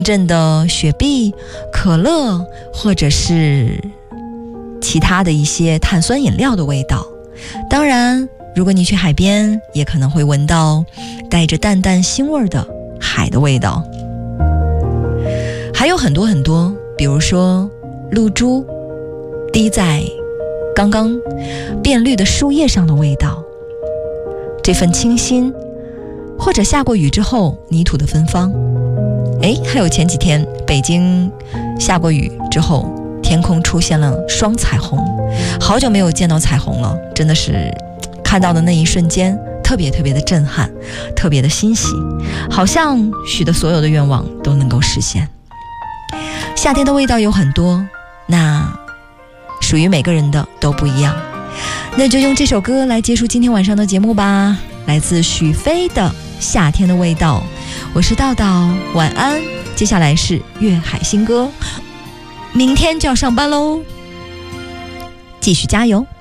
阵的雪碧、可乐，或者是其他的一些碳酸饮料的味道。当然，如果你去海边，也可能会闻到带着淡淡腥味的海的味道。还有很多很多，比如说露珠滴在刚刚变绿的树叶上的味道，这份清新，或者下过雨之后泥土的芬芳。还有前几天北京下过雨之后，天空出现了双彩虹，好久没有见到彩虹了，真的是看到的那一瞬间特别特别的震撼，特别的欣喜，好像许的所有的愿望都能够实现。夏天的味道有很多，那属于每个人的都不一样。那就用这首歌来结束今天晚上的节目吧，来自许飞的《夏天的味道》。我是道道，晚安。接下来是粤海新歌，明天就要上班喽，继续加油。